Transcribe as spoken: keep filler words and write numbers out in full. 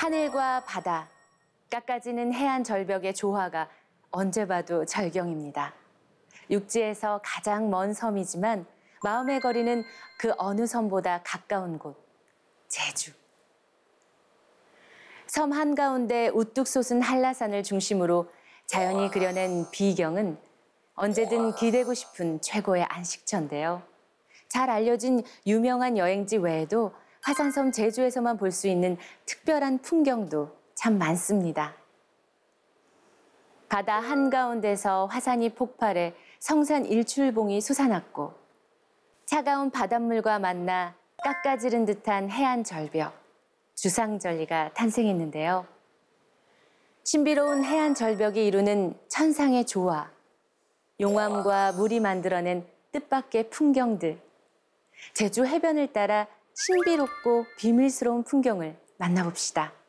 하늘과 바다, 깎아지는 해안 절벽의 조화가 언제 봐도 절경입니다. 육지에서 가장 먼 섬이지만 마음의 거리는 그 어느 섬보다 가까운 곳, 제주. 섬 한가운데 우뚝 솟은 한라산을 중심으로 자연이 그려낸 비경은 언제든 기대고 싶은 최고의 안식처인데요. 잘 알려진 유명한 여행지 외에도 화산섬 제주에서만 볼 수 있는 특별한 풍경도 참 많습니다. 바다 한가운데서 화산이 폭발해 성산 일출봉이 솟아났고 차가운 바닷물과 만나 깎아지른 듯한 해안 절벽, 주상절리가 탄생했는데요. 신비로운 해안 절벽이 이루는 천상의 조화, 용암과 물이 만들어낸 뜻밖의 풍경들, 제주 해변을 따라 신비롭고 비밀스러운 풍경을 만나봅시다.